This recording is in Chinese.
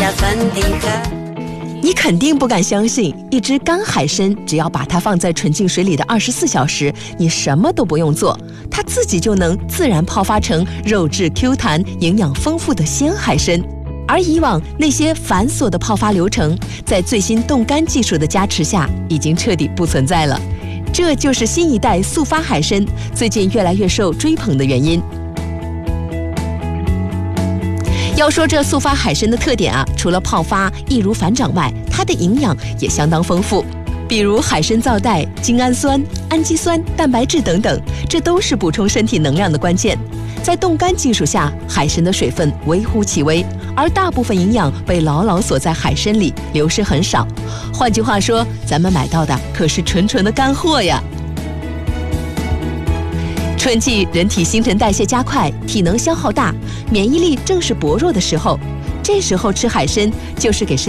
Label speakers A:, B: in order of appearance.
A: 你肯定不敢相信，一只干海参只要把它放在纯净水里的24小时，你什么都不用做，它自己就能自然泡发成肉质 Q 弹、营养丰富的鲜海参。而以往那些繁琐的泡发流程，在最新冻干技术的加持下，已经彻底不存在了。这就是新一代速发海参最近越来越受追捧的原因。要说这速发海参的特点啊，除了泡发易如反掌外，它的营养也相当丰富，比如海参皂带、精氨酸、氨基酸、蛋白质等等，这都是补充身体能量的关键。在冻干技术下，海参的水分微乎其微，而大部分营养被牢牢锁在海参里，流失很少。换句话说，咱们买到的可是纯纯的干货呀。春季人体新陈代谢加快，体能消耗大，免疫力正是薄弱的时候，这时候吃海参就是给身